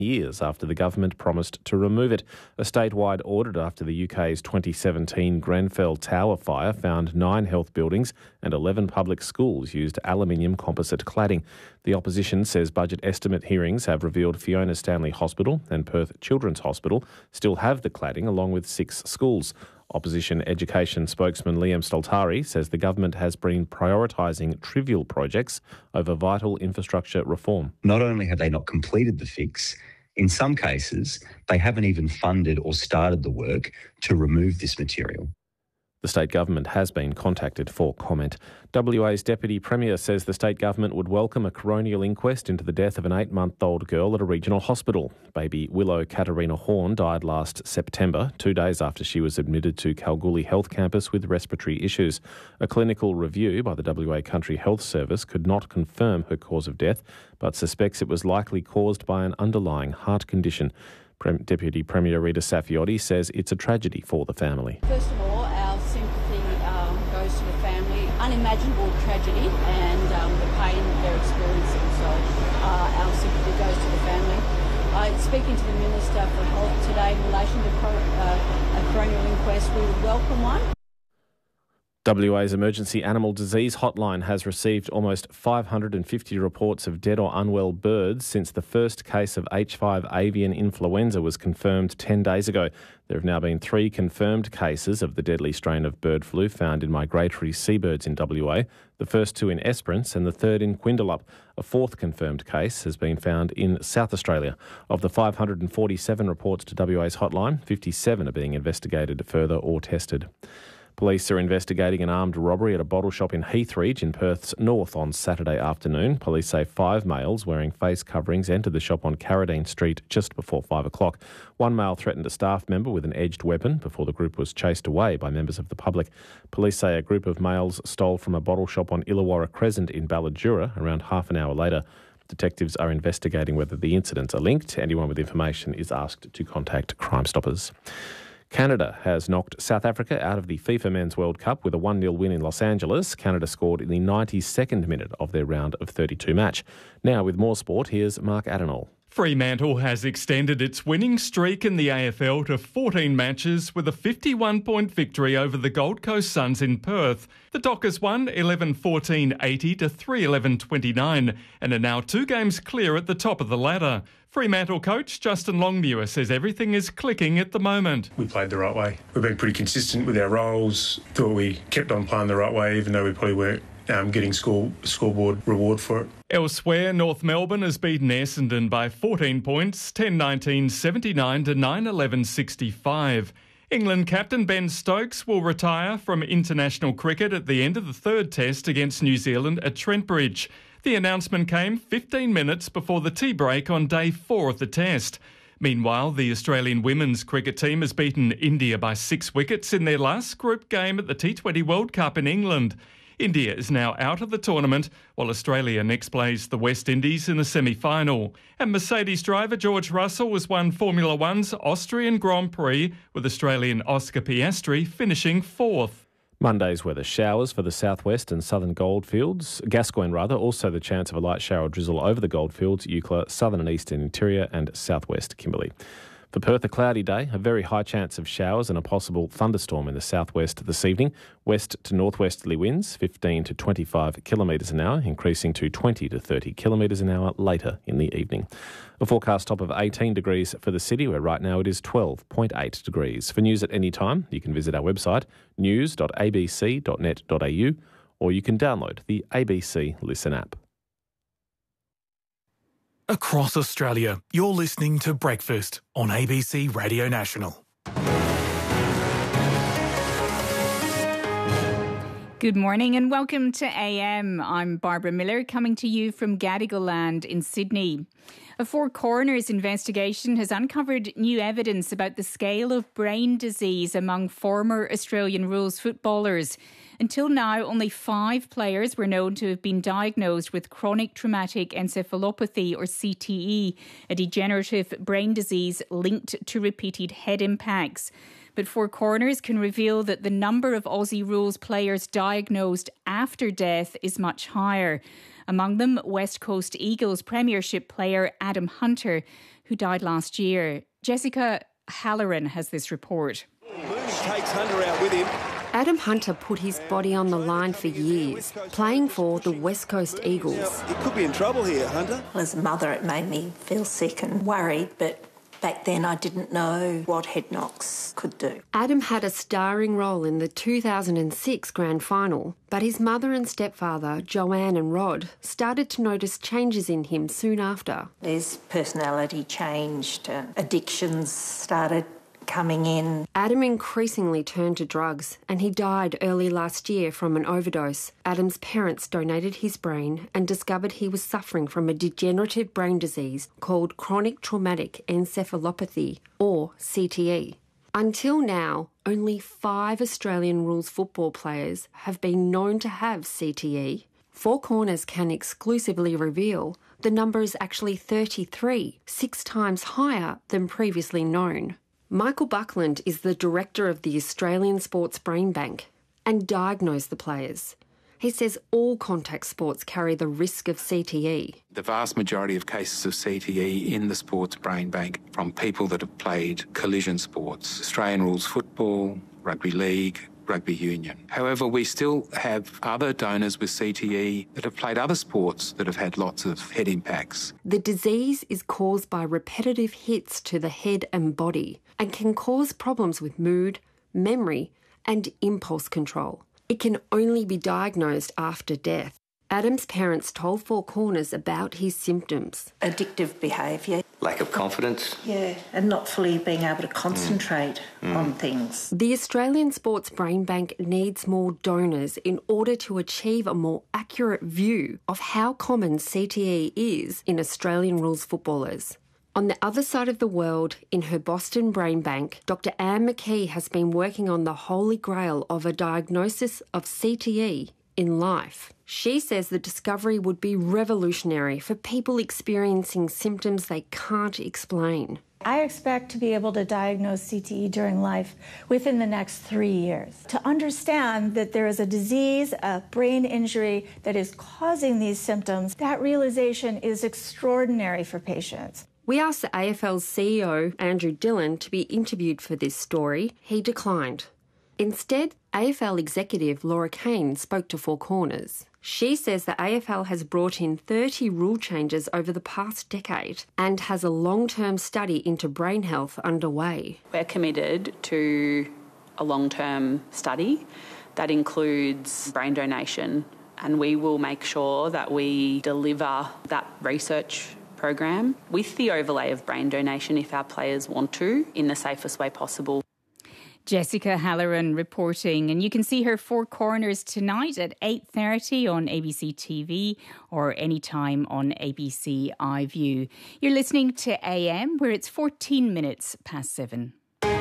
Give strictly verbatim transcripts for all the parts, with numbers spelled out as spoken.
years after the government promised to remove it. A statewide audit after the U K's twenty seventeen Grenfell Tower fire found nine health buildings and eleven public schools used aluminium composite cladding. The opposition says budget estimate hearings have revealed Fiona Stanley Hospital and Perth Children's Hospital still have the cladding along with six schools. Opposition education spokesman Liam Stoltari says the government has been prioritising trivial projects over vital infrastructure reform. Not only have they not completed the fix, in some cases, they haven't even funded or started the work to remove this material. The state government has been contacted for comment. W A's Deputy Premier says the state government would welcome a coronial inquest into the death of an eight-month-old girl at a regional hospital. Baby Willow Katarina Horn died last September, two days after she was admitted to Kalgoorlie Health Campus with respiratory issues. A clinical review by the W A Country Health Service could not confirm her cause of death, but suspects it was likely caused by an underlying heart condition. Prem- Deputy Premier Rita Saffioti says it's a tragedy for the family. First of all, our sympathy um, goes to the family. Unimaginable tragedy and um, the pain they're experiencing. So uh, our sympathy goes to the family. Uh, speaking to the Minister for Health today in relation to pro- uh, a coronial inquest, we would welcome one. W A's Emergency Animal Disease Hotline has received almost five hundred fifty reports of dead or unwell birds since the first case of H five avian influenza was confirmed ten days ago. There have now been three confirmed cases of the deadly strain of bird flu found in migratory seabirds in W A, the first two in Esperance and the third in Quindalup. A fourth confirmed case has been found in South Australia. Of the five hundred forty-seven reports to W A's hotline, fifty-seven are being investigated further or tested. Police are investigating an armed robbery at a bottle shop in Heathridge in Perth's north on Saturday afternoon. Police say five males wearing face coverings entered the shop on Carradine Street just before five o'clock. One male threatened a staff member with an edged weapon before the group was chased away by members of the public. Police say a group of males stole from a bottle shop on Illawarra Crescent in Balladura around half an hour later. Detectives are investigating whether the incidents are linked. Anyone with information is asked to contact Crime Stoppers. Canada has knocked South Africa out of the FIFA Men's World Cup with a one nil win in Los Angeles. Canada scored in the ninety-second minute of their round of thirty-two match. Now with more sport, here's Mark Adenall. Fremantle has extended its winning streak in the A F L to fourteen matches with a fifty-one point victory over the Gold Coast Suns in Perth. The Dockers won eleven fourteen eighty to three eleven twenty-nine and are now two games clear at the top of the ladder. Fremantle coach Justin Longmuir says everything is clicking at the moment. We played the right way. We've been pretty consistent with our roles. Thought we kept on playing the right way, even though we probably weren't um, getting score scoreboard reward for it. Elsewhere, North Melbourne has beaten Essendon by fourteen points, ten nineteen seventy-nine to nine eleven sixty-five. England captain Ben Stokes will retire from international cricket at the end of the third test against New Zealand at Trent Bridge. The announcement came fifteen minutes before the tea break on day four of the test. Meanwhile, the Australian women's cricket team has beaten India by six wickets in their last group game at the T twenty World Cup in England. India is now out of the tournament, while Australia next plays the West Indies in the semi-final. And Mercedes driver George Russell has won Formula One's Austrian Grand Prix, with Australian Oscar Piastri finishing fourth. Monday's weather: showers for the southwest and southern goldfields. Gascoyne, rather, also the chance of a light shower or drizzle over the goldfields, Eucla, southern and eastern interior and southwest Kimberley. For Perth, a cloudy day, a very high chance of showers and a possible thunderstorm in the southwest this evening. West to northwesterly winds, fifteen to twenty-five kilometres an hour, increasing to twenty to thirty kilometres an hour later in the evening. A forecast top of eighteen degrees for the city, where right now it is twelve point eight degrees. For news at any time, you can visit our website, news dot a b c dot net dot a u, or you can download the A B C Listen app. Across Australia, you're listening to Breakfast on A B C Radio National. Good morning and welcome to A M. I'm Barbara Miller, coming to you from Gadigal Land in Sydney. A Four Corners investigation has uncovered new evidence about the scale of brain disease among former Australian rules footballers. Until now, only five players were known to have been diagnosed with chronic traumatic encephalopathy, or C T E, a degenerative brain disease linked to repeated head impacts. But Four Corners can reveal that the number of Aussie rules players diagnosed after death is much higher. Among them, West Coast Eagles Premiership player Adam Hunter, who died last year. Jessica Halloran has this report. Takes Hunter out with him. Adam Hunter put his body on the line for years, playing for the West Coast Eagles. Now, he could be in trouble here, Hunter. Well, as a mother, it made me feel sick and worried, but back then I didn't know what head knocks could do. Adam had a starring role in the two thousand six grand final, but his mother and stepfather, Joanne and Rod, started to notice changes in him soon after. His personality changed, uh, addictions started coming in. Adam increasingly turned to drugs and he died early last year from an overdose. Adam's parents donated his brain and discovered he was suffering from a degenerative brain disease called chronic traumatic encephalopathy, or C T E. Until now, only five Australian rules football players have been known to have C T E. Four Corners can exclusively reveal the number is actually thirty-three, six times higher than previously known. Michael Buckland is the director of the Australian Sports Brain Bank and diagnosed the players. He says all contact sports carry the risk of C T E. The vast majority of cases of C T E in the Sports Brain Bank from people that have played collision sports, Australian rules football, rugby league, rugby union. However, we still have other donors with C T E that have played other sports that have had lots of head impacts. The disease is caused by repetitive hits to the head and body and can cause problems with mood, memory, and impulse control. It can only be diagnosed after death. Adam's parents told Four Corners about his symptoms. Addictive behaviour. Lack of confidence. Yeah, and not fully being able to concentrate mm. on things. The Australian Sports Brain Bank needs more donors in order to achieve a more accurate view of how common C T E is in Australian rules footballers. On the other side of the world, in her Boston Brain Bank, Doctor Anne McKee has been working on the holy grail of a diagnosis of C T E in life. She says the discovery would be revolutionary for people experiencing symptoms they can't explain. I expect to be able to diagnose C T E during life within the next three years. To understand that there is a disease, a brain injury that is causing these symptoms, that realization is extraordinary for patients. We asked the A F L's C E O, Andrew Dillon, to be interviewed for this story. He declined. Instead, A F L executive Laura Kane spoke to Four Corners. She says the A F L has brought in thirty rule changes over the past decade and has a long-term study into brain health underway. We're committed to a long-term study that includes brain donation, and we will make sure that we deliver that research program with the overlay of brain donation if our players want to, in the safest way possible. Jessica Halloran reporting, and you can see her Four Corners tonight at eight thirty on A B C T V or anytime on A B C iView. You're listening to A M, where it's fourteen minutes past seven.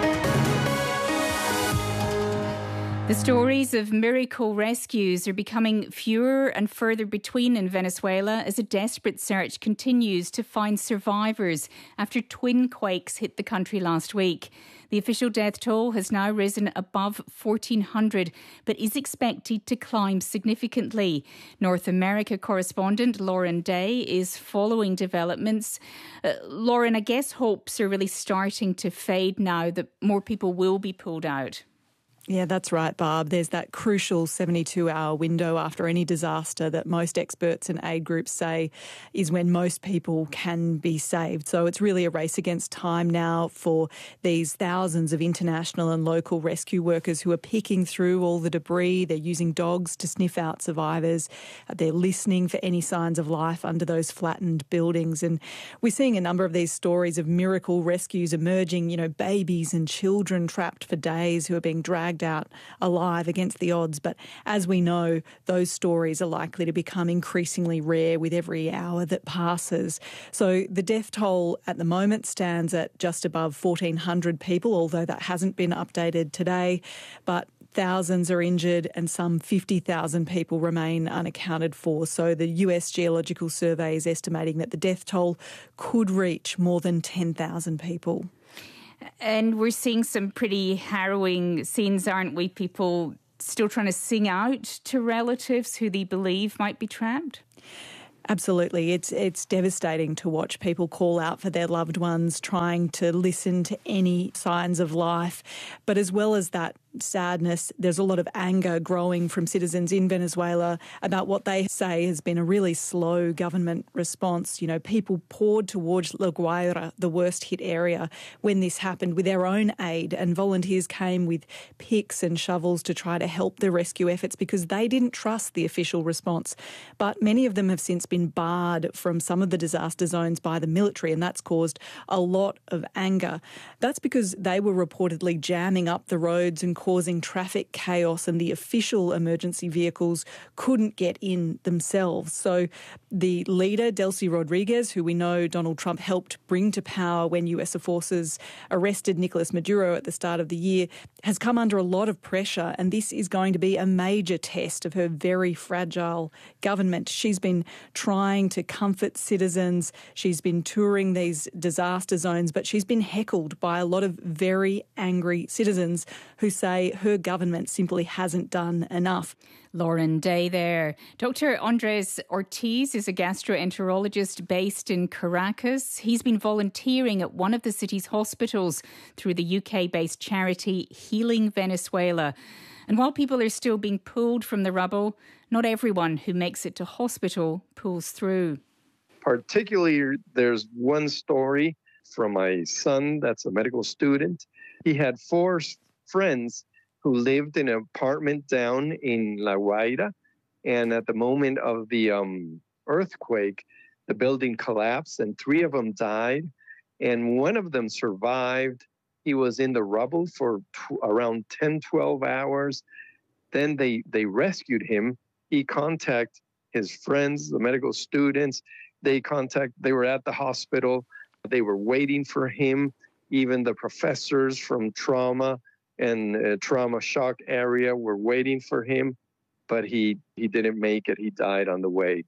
The stories of miracle rescues are becoming fewer and further between in Venezuela as a desperate search continues to find survivors after twin quakes hit the country last week. The official death toll has now risen above fourteen hundred, but is expected to climb significantly. North America correspondent Lauren Day is following developments. Uh, Lauren, I guess hopes are really starting to fade now that more people will be pulled out. Yeah, that's right, Barb. There's that crucial seventy-two hour window after any disaster that most experts and aid groups say is when most people can be saved. So it's really a race against time now for these thousands of international and local rescue workers who are picking through all the debris. They're using dogs to sniff out survivors. They're listening for any signs of life under those flattened buildings. And we're seeing a number of these stories of miracle rescues emerging, you know, babies and children trapped for days who are being dragged out alive against the odds. But as we know, those stories are likely to become increasingly rare with every hour that passes. So the death toll at the moment stands at just above fourteen hundred people, although that hasn't been updated today. But thousands are injured and some fifty thousand people remain unaccounted for. So the U S Geological Survey is estimating that the death toll could reach more than ten thousand people. And we're seeing some pretty harrowing scenes, aren't we? People still trying to sing out to relatives who they believe might be trapped. Absolutely. It's it's devastating to watch people call out for their loved ones, trying to listen to any signs of life. But as well as that sadness, there's a lot of anger growing from citizens in Venezuela about what they say has been a really slow government response. You know, people poured towards La Guaira, the worst hit area, when this happened with their own aid, and volunteers came with picks and shovels to try to help the rescue efforts because they didn't trust the official response. But many of them have since been barred from some of the disaster zones by the military, and that's caused a lot of anger. That's because they were reportedly jamming up the roads and causing traffic chaos, and the official emergency vehicles couldn't get in themselves. So the leader, Delcy Rodriguez, who we know Donald Trump helped bring to power when U S forces arrested Nicolas Maduro at the start of the year, has come under a lot of pressure, and this is going to be a major test of her very fragile government. She's been trying to comfort citizens. She's been touring these disaster zones, but she's been heckled by a lot of very angry citizens who say her government simply hasn't done enough. Lauren Day there. Doctor Andres Ortiz is a gastroenterologist based in Caracas. He's been volunteering at one of the city's hospitals through the U K-based charity Healing Venezuela. And while people are still being pulled from the rubble, not everyone who makes it to hospital pulls through. Particularly, there's one story from my son that's a medical student. He had four friends who lived in an apartment down in La Guaira. And at the moment of the um, earthquake, the building collapsed and three of them died. And one of them survived. He was in the rubble for t- around ten, twelve hours. Then they, they rescued him. He contacted his friends, the medical students. They contact. They were at the hospital. They were waiting for him. Even the professors from trauma and uh, trauma shock area were waiting for him, but he, he didn't make it. He died on the way.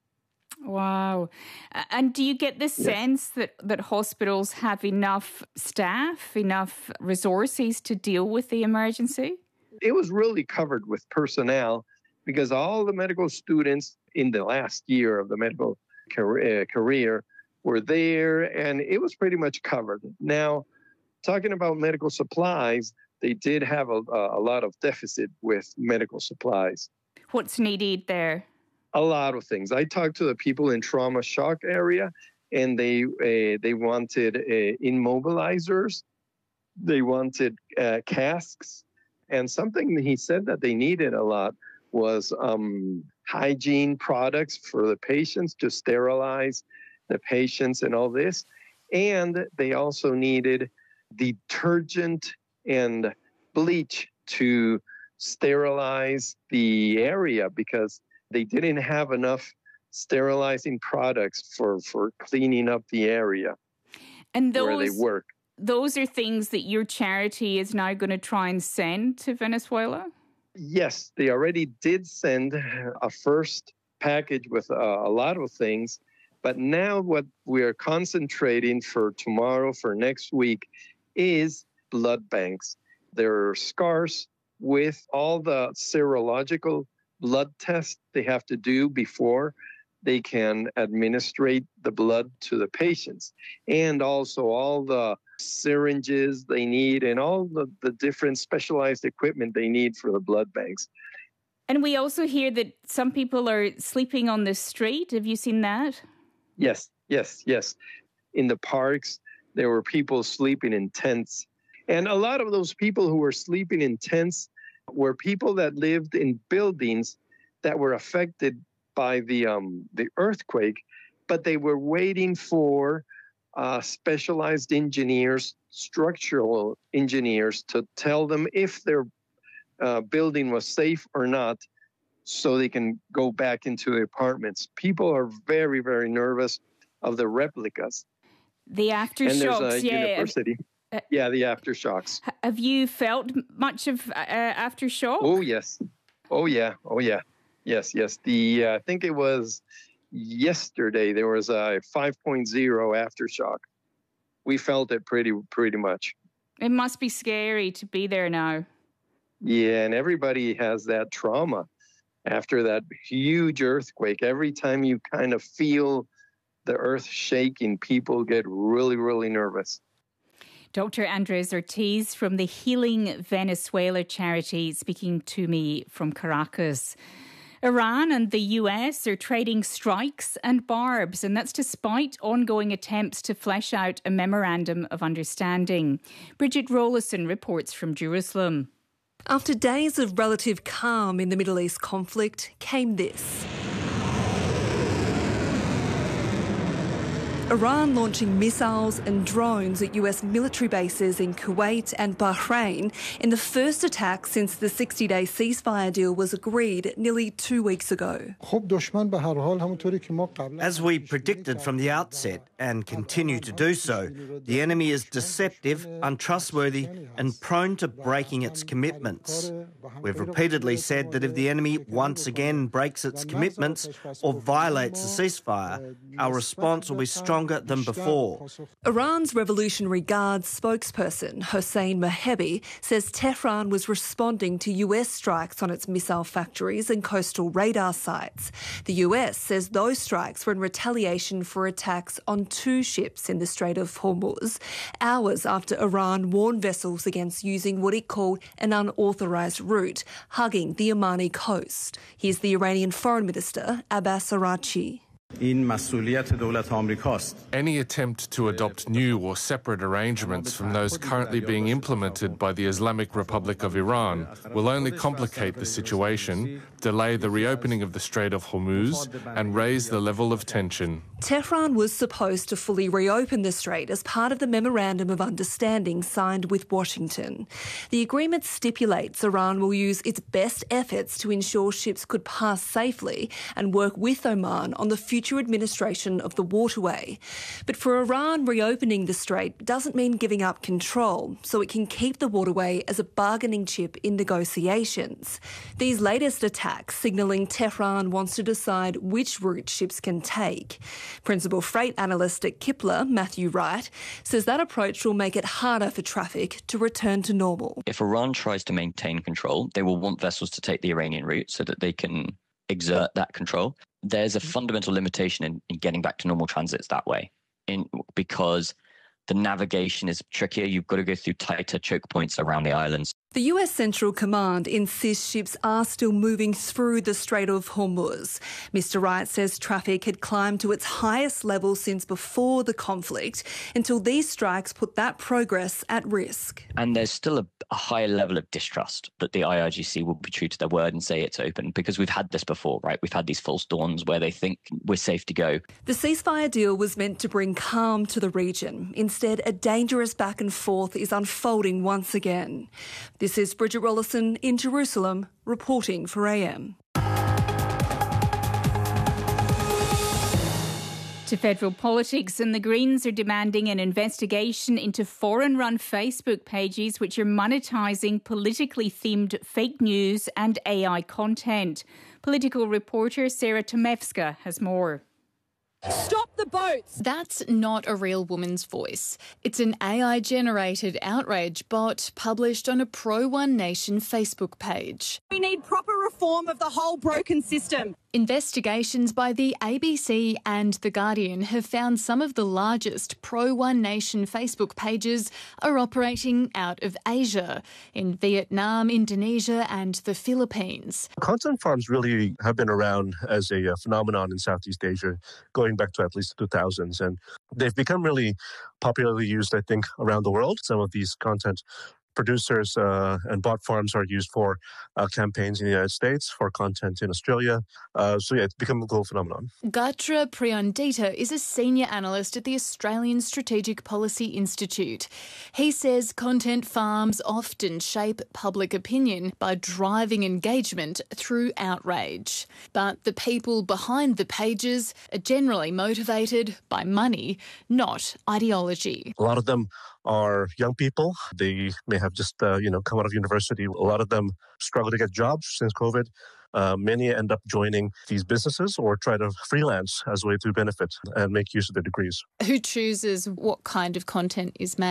Wow. And do you get the sense yes. that, that hospitals have enough staff, enough resources to deal with the emergency? It was really covered with personnel because all the medical students in the last year of the medical career, career were there, and it was pretty much covered. Now, talking about medical supplies, they did have a, a lot of deficit with medical supplies. What's needed there? A lot of things. I talked to the people in trauma shock area, and they uh, they wanted uh, immobilizers, they wanted uh, casks, and something he said that they needed a lot was um, hygiene products for the patients to sterilize the patients and all this. And they also needed detergent and bleach to sterilize the area because they didn't have enough sterilizing products for, for cleaning up the area and those, where they work. Those are things that your charity is now going to try and send to Venezuela? Yes, they already did send a first package with uh, a lot of things. But now what we are concentrating for tomorrow, for next week, is blood banks. They're scarce with all the serological blood tests they have to do before they can administrate the blood to the patients. And also all the syringes they need and all the, the different specialized equipment they need for the blood banks. And we also hear that some people are sleeping on the street. Have you seen that? Yes, yes, yes. In the parks, there were people sleeping in tents. And a lot of those people who were sleeping in tents were people that lived in buildings that were affected by the um, the earthquake, but they were waiting for uh, specialized engineers, structural engineers, to tell them if their uh, building was safe or not, so they can go back into the apartments. People are very, very nervous of the replicas. The aftershocks, and there's a yeah. university. Uh, yeah, the aftershocks. Have you felt much of uh, aftershock? Oh, yes. Oh, yeah. Oh, yeah. Yes, yes. The uh, I think it was yesterday there was a five point oh aftershock. We felt it pretty pretty much. It must be scary to be there now. Yeah, and everybody has that trauma. after that huge earthquake, every time you kind of feel the earth shaking, people get really, really nervous. Doctor Andres Ortiz from the Healing Venezuela charity speaking to me from Caracas. Iran and the U S are trading strikes and barbs, and that's despite ongoing attempts to flesh out a memorandum of understanding. Bridget Rollison reports from Jerusalem. After days of relative calm in the Middle East conflict came this. Iran launching missiles and drones at U S military bases in Kuwait and Bahrain in the first attack since the sixty-day ceasefire deal was agreed nearly two weeks ago. As we predicted from the outset and continue to do so, the enemy is deceptive, untrustworthy and prone to breaking its commitments. We've repeatedly said that if the enemy once again breaks its commitments or violates the ceasefire, our response will be stronger than before. Iran's Revolutionary Guard spokesperson Hossein Mehebi says Tehran was responding to U S strikes on its missile factories and coastal radar sites. The U S says those strikes were in retaliation for attacks on two ships in the Strait of Hormuz, hours after Iran warned vessels against using what it called an unauthorised route, hugging the Omani coast. Here's the Iranian Foreign Minister, Abbas Araghchi. Any attempt to adopt new or separate arrangements from those currently being implemented by the Islamic Republic of Iran will only complicate the situation, delay the reopening of the Strait of Hormuz, and raise the level of tension. Tehran was supposed to fully reopen the strait as part of the Memorandum of Understanding signed with Washington. The agreement stipulates Iran will use its best efforts to ensure ships could pass safely and work with Oman on the future administration of the waterway. But for Iran, reopening the strait doesn't mean giving up control, so it can keep the waterway as a bargaining chip in negotiations. These latest attacks signalling Tehran wants to decide which route ships can take. Principal freight analyst at Kipler, Matthew Wright, says that approach will make it harder for traffic to return to normal. If Iran tries to maintain control, they will want vessels to take the Iranian route so that they can exert that control. There's a fundamental limitation in, in getting back to normal transits that way, in, because the navigation is trickier. You've got to go through tighter choke points around the islands. The U S Central Command insists ships are still moving through the Strait of Hormuz. Mister Wright says traffic had climbed to its highest level since before the conflict, until these strikes put that progress at risk. And there's still a, a high level of distrust that the I R G C will be true to their word and say it's open, because we've had this before, right? We've had these false dawns where they think we're safe to go. The ceasefire deal was meant to bring calm to the region. Instead, a dangerous back and forth is unfolding once again. This is Bridget Rollison in Jerusalem, reporting for A M. To federal politics, and the Greens are demanding an investigation into foreign-run Facebook pages which are monetising politically themed fake news and A I content. Political reporter Sarah Tomevska has more. Stop the boats! That's not a real woman's voice. It's an A I-generated outrage bot published on a Pro-One Nation Facebook page. We need proper reform of the whole broken system. Investigations by the A B C and The Guardian have found some of the largest Pro-One Nation Facebook pages are operating out of Asia, in Vietnam, Indonesia and the Philippines. Content farms really have been around as a uh, phenomenon in Southeast Asia, going back to at least the two thousands, and they've become really popularly used, I think, around the world. Some of these content producers uh, and bot farms are used for uh, campaigns in the United States, for content in Australia. Uh, so yeah, it's become a global phenomenon. Gatra Priyandita is a senior analyst at the Australian Strategic Policy Institute. He says content farms often shape public opinion by driving engagement through outrage. But the people behind the pages are generally motivated by money, not ideology. A lot of them are young people. They may have just, uh, you know, come out of university. A lot of them struggle to get jobs since COVID. Uh, many end up joining these businesses or try to freelance as a way to benefit and make use of their degrees. Who chooses what kind of content is made?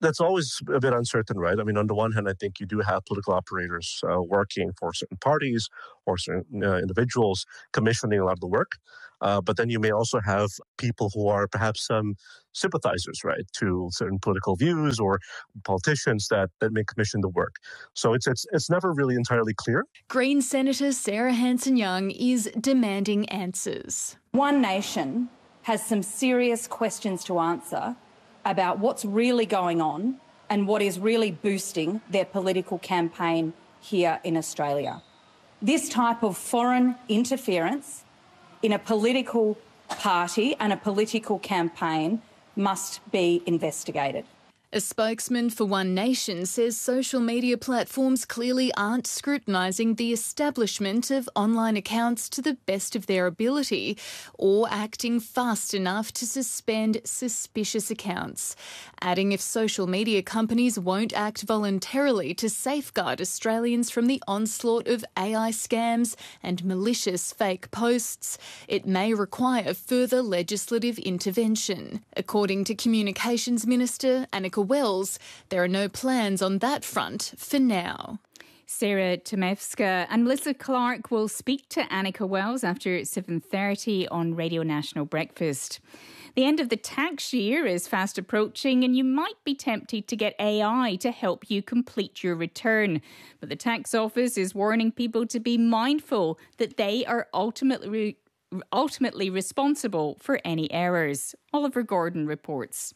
That's always a bit uncertain, right? I mean, on the one hand, I think you do have political operators uh, working for certain parties or certain uh, individuals commissioning a lot of the work. Uh, but then you may also have people who are perhaps some um, sympathizers, right, to certain political views or politicians that, that may commission the work. So it's, it's, it's never really entirely clear. Green Senator Sarah Hanson-Young is demanding answers. One Nation has some serious questions to answer about what's really going on and what is really boosting their political campaign here in Australia. This type of foreign interference in a political party and a political campaign must be investigated. A spokesman for One Nation says social media platforms clearly aren't scrutinising the establishment of online accounts to the best of their ability or acting fast enough to suspend suspicious accounts, adding if social media companies won't act voluntarily to safeguard Australians from the onslaught of A I scams and malicious fake posts, it may require further legislative intervention. According to Communications Minister Annika Wells, there are no plans on that front for now. Sarah Tomewska and Melissa Clark will speak to Annika Wells after seven thirty on Radio National Breakfast. The end of the tax year is fast approaching and you might be tempted to get A I to help you complete your return. But the tax office is warning people to be mindful that they are ultimately, ultimately responsible for any errors. Oliver Gordon reports.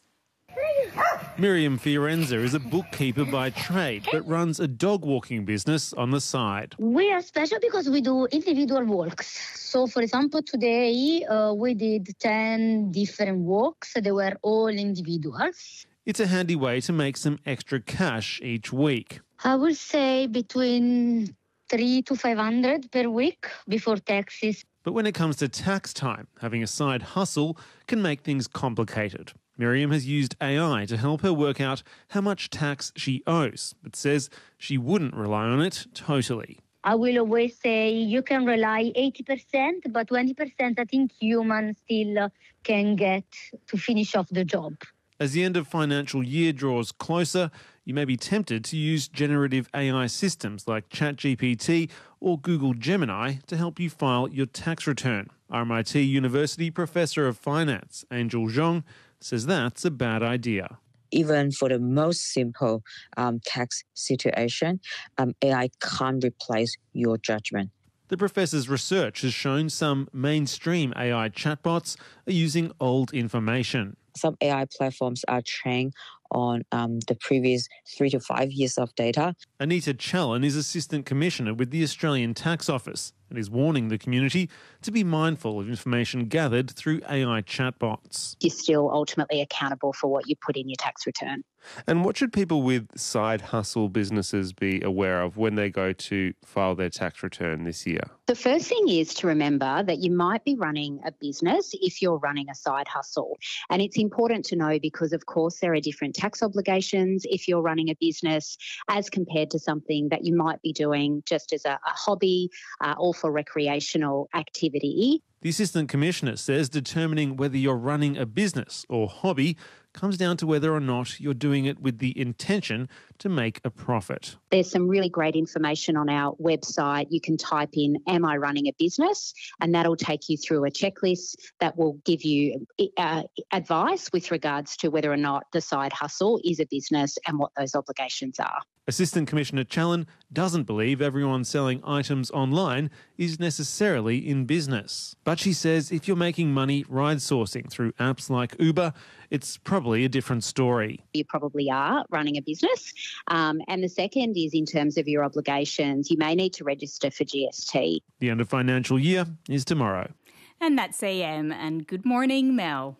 Miriam Fiorenza is a bookkeeper by trade but runs a dog walking business on the side. We are special because we do individual walks. So, for example, today uh, we did ten different walks. They were all individuals. It's a handy way to make some extra cash each week. I would say between three to five hundred per week before taxes. But when it comes to tax time, having a side hustle can make things complicated. Miriam has used A I to help her work out how much tax she owes, but says she wouldn't rely on it totally. I will always say you can rely eighty percent, but twenty percent I think humans still uh, can get to finish off the job. As the end of financial year draws closer, you may be tempted to use generative A I systems like ChatGPT or Google Gemini to help you file your tax return. R M I T University Professor of Finance, Angel Zhong, says that's a bad idea. Even for the most simple um, tax situation, um, A I can't replace your judgment. The professor's research has shown some mainstream A I chatbots are using old information. Some A I platforms are trained on um, the previous three to five years of data. Anita Challen is Assistant Commissioner with the Australian Tax Office and is warning the community to be mindful of information gathered through A I chatbots. You're still ultimately accountable for what you put in your tax return. And what should people with side hustle businesses be aware of when they go to file their tax return this year? The first thing is to remember that you might be running a business if you're running a side hustle. And it's important to know because, of course, there are different tax obligations if you're running a business as compared to something that you might be doing just as a, a hobby uh, or for recreational activity. The Assistant Commissioner says determining whether you're running a business or hobby comes down to whether or not you're doing it with the intention to make a profit. There's some really great information on our website. You can type in, am I running a business? And that'll take you through a checklist that will give you uh, advice with regards to whether or not the side hustle is a business and what those obligations are. Assistant Commissioner Challen doesn't believe everyone selling items online is necessarily in business. But she says if you're making money ride sourcing through apps like Uber, it's probably a different story. You probably are running a business. Um, and the second is in terms of your obligations, you may need to register for G S T. The end of financial year is tomorrow. And that's A M. And good morning, Mel.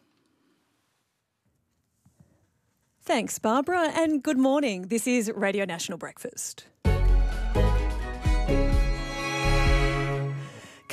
Thanks, Barbara, and good morning. This is Radio National Breakfast.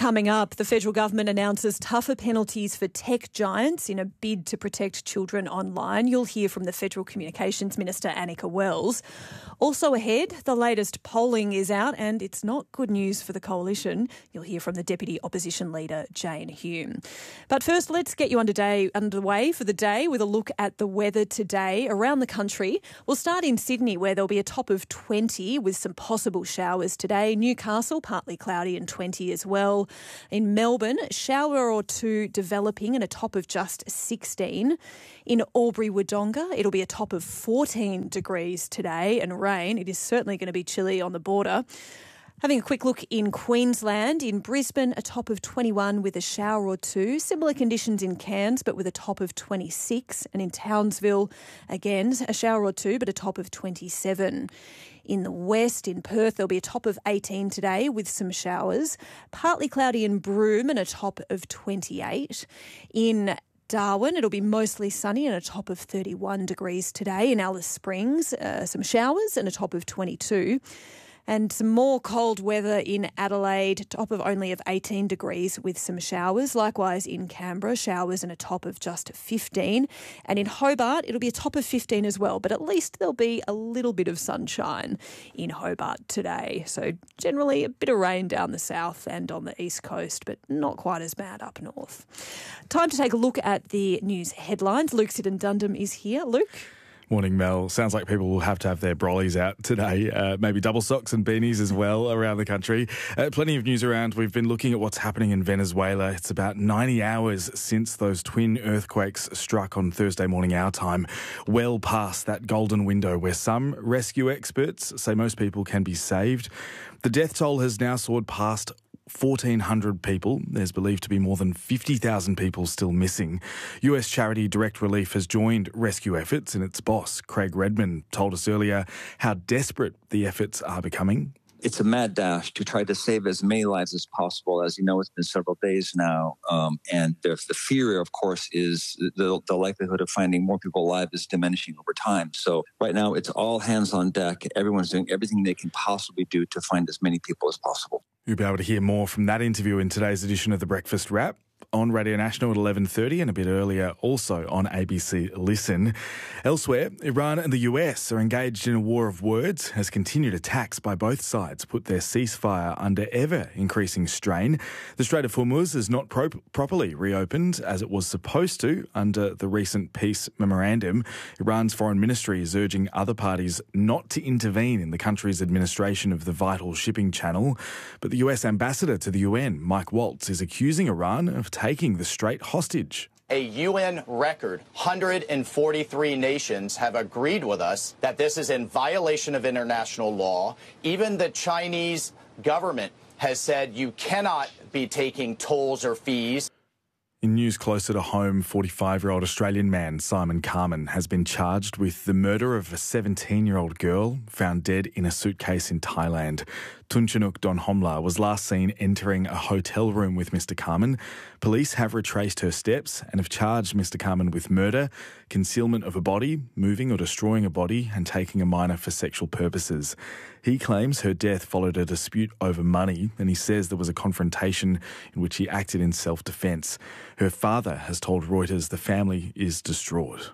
Coming up, the federal government announces tougher penalties for tech giants in a bid to protect children online. You'll hear from the Federal Communications Minister, Annika Wells. Also ahead, the latest polling is out and it's not good news for the coalition. You'll hear from the Deputy Opposition Leader, Jane Hume. But first, let's get you underday, underway for the day with a look at the weather today around the country. We'll start in Sydney, where there'll be a top of twenty with some possible showers today. Newcastle, partly cloudy and twenty as well. In Melbourne, shower or two developing and a top of just sixteen. In Albury-Wodonga, it'll be a top of fourteen degrees today and rain. It is certainly going to be chilly on the border. Having a quick look in Queensland, in Brisbane, a top of twenty-one with a shower or two. Similar conditions in Cairns, but with a top of twenty-six. And in Townsville, again, a shower or two, but a top of twenty-seven. In the west, in Perth, there'll be a top of eighteen today with some showers. Partly cloudy in Broome and a top of twenty-eight. In Darwin, it'll be mostly sunny and a top of thirty-one degrees today. In Alice Springs, uh, some showers and a top of twenty-two. And some more cold weather in Adelaide, top of only of eighteen degrees with some showers. Likewise in Canberra, showers and a top of just fifteen. And in Hobart, it'll be a top of fifteen as well, but at least there'll be a little bit of sunshine in Hobart today. So generally a bit of rain down the south and on the east coast, but not quite as bad up north. Time to take a look at the news headlines. Luke Siddon-Dundam is here. Luke? Morning, Mel. Sounds like people will have to have their brollies out today, uh, maybe double socks and beanies as well around the country. Uh, plenty of news around. We've been looking at what's happening in Venezuela. It's about ninety hours since those twin earthquakes struck on Thursday morning our time, well past that golden window where some rescue experts say most people can be saved. The death toll has now soared past fourteen hundred people. There's believed to be more than fifty thousand people still missing. U S charity Direct Relief has joined rescue efforts, and its boss, Craig Redman, told us earlier how desperate the efforts are becoming. It's a mad dash to try to save as many lives as possible. As you know, it's been several days now. Um, and the, the fear, of course, is the, the likelihood of finding more people alive is diminishing over time. So right now, it's all hands on deck. Everyone's doing everything they can possibly do to find as many people as possible. You'll be able to hear more from that interview in today's edition of The Breakfast Wrap on Radio National at eleven thirty and a bit earlier also on A B C Listen. Elsewhere, Iran and the U S are engaged in a war of words as continued attacks by both sides put their ceasefire under ever-increasing strain. The Strait of Hormuz is not pro- properly reopened as it was supposed to under the recent peace memorandum. Iran's foreign ministry is urging other parties not to intervene in the country's administration of the vital shipping channel. But the U S ambassador to the U N, Mike Waltz, is accusing Iran of taking the strait hostage. A U N record, one hundred forty-three nations have agreed with us that this is in violation of international law. Even the Chinese government has said you cannot be taking tolls or fees. In news closer to home, forty-five-year-old Australian man Simon Carman has been charged with the murder of a seventeen-year-old girl found dead in a suitcase in Thailand. Tunchanuk Donhomla was last seen entering a hotel room with Mister Carman. Police have retraced her steps and have charged Mister Carman with murder, concealment of a body, moving or destroying a body, and taking a minor for sexual purposes. He claims her death followed a dispute over money, and he says there was a confrontation in which he acted in self-defence. Her father has told Reuters the family is distraught.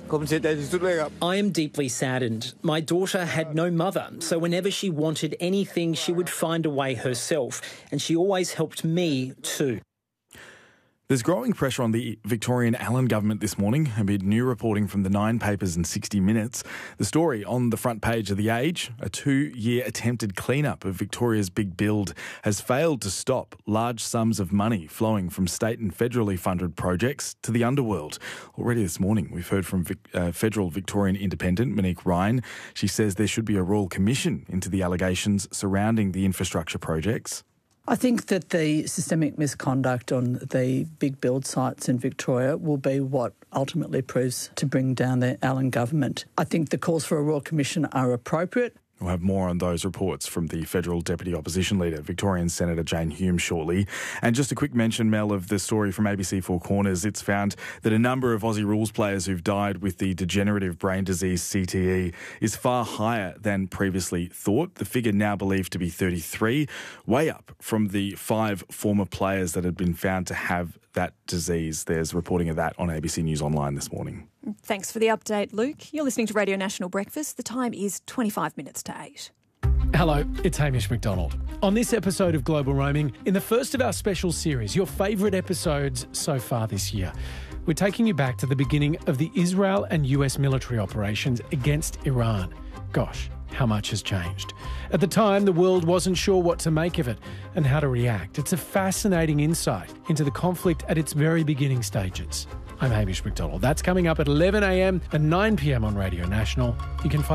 I am deeply saddened. My daughter had no mother, so whenever she wanted anything, she would find a way herself, and she always helped me too. There's growing pressure on the Victorian Allen government this morning amid new reporting from the Nine Papers and sixty minutes. The story on the front page of The Age, a two-year attempted clean-up of Victoria's big build has failed to stop large sums of money flowing from state and federally funded projects to the underworld. Already this morning, we've heard from Vic, uh, federal Victorian Independent Monique Ryan. She says there should be a royal commission into the allegations surrounding the infrastructure projects. I think that the systemic misconduct on the big build sites in Victoria will be what ultimately proves to bring down the Allen government. I think the calls for a Royal Commission are appropriate. We'll have more on those reports from the federal Deputy Opposition Leader, Victorian Senator Jane Hume, shortly. And just a quick mention, Mel, of the story from A B C Four Corners. It's found that a number of Aussie rules players who've died with the degenerative brain disease C T E is far higher than previously thought. The figure now believed to be thirty-three, way up from the five former players that had been found to have that disease. There's reporting of that on A B C News Online this morning. Thanks for the update, Luke. You're listening to Radio National Breakfast. The time is twenty-five minutes to eight. Hello, it's Hamish McDonald. On this episode of Global Roaming, in the first of our special series, your favourite episodes so far this year, we're taking you back to the beginning of the Israel and U S military operations against Iran. Gosh, how much has changed. At the time, the world wasn't sure what to make of it and how to react. It's a fascinating insight into the conflict at its very beginning stages. I'm Hamish McDonald. That's coming up at eleven a m and nine p m on Radio National. You can find